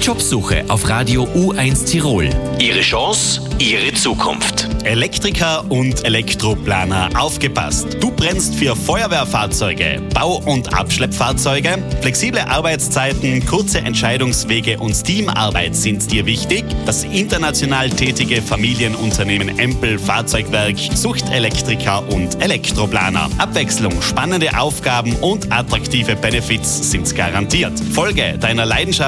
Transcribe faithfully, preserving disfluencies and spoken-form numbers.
Jobsuche auf Radio U eins Tirol. Ihre Chance, Ihre Zukunft. Elektriker und Elektroplaner, aufgepasst! Du brennst für Feuerwehrfahrzeuge, Bau- und Abschleppfahrzeuge, flexible Arbeitszeiten, kurze Entscheidungswege und Teamarbeit sind dir wichtig? Das international tätige Familienunternehmen Empel Fahrzeugwerk sucht Elektriker und Elektroplaner. Abwechslung, spannende Aufgaben und attraktive Benefits sind garantiert. Folge deiner Leidenschaft